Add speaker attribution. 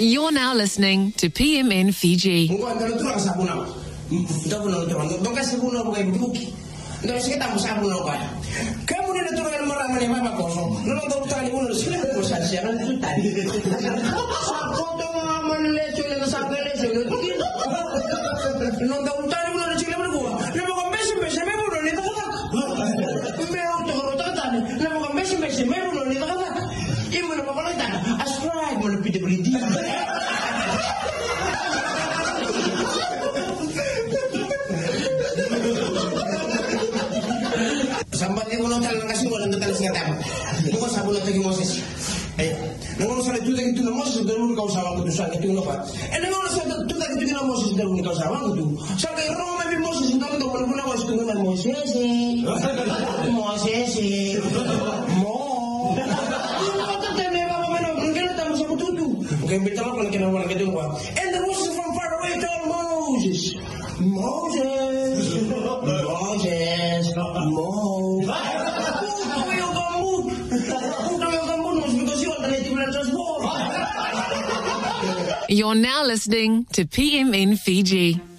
Speaker 1: You're now listening to PMN Fiji.
Speaker 2: Sampai mau nonton kasih mau nonton kasih ngatam. Bukan sabu nonton Moses. Nunggu salah tu lagi tu Moses dulu kau sawang tu salah tu apa? Nunggu salah tu lagi tu Moses dulu kau sawang tu. Sampai orang main Moses nonton tu mana pun Moses tu mana Moses. Moses. Mo. Kau tak tahu apa mana mungkin tak masuk tu tu. Mungkin betul apa nak orang kita buat. And the Moses from far away told Moses. Moses. Moses. Mo.
Speaker 1: You're now listening to PMN Fiji.